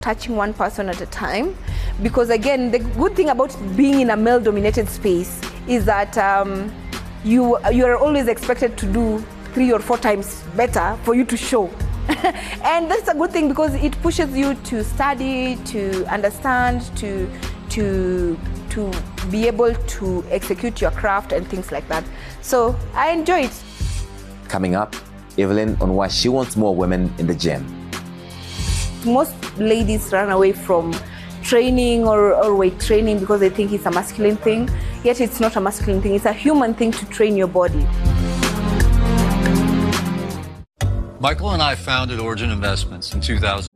touching one person at a time, because again, the good thing about being in a male-dominated space is that you are always expected to do 3 or 4 times better for you to show. And that's a good thing because it pushes you to study, to understand, to be able to execute your craft and things like that. So I enjoy it. Coming up, Evelyn on why she wants more women in the gym. Most ladies run away from training or weight training because they think it's a masculine thing, yet it's not a masculine thing. It's a human thing to train your body. Michael and I founded Origin Investments in 2000.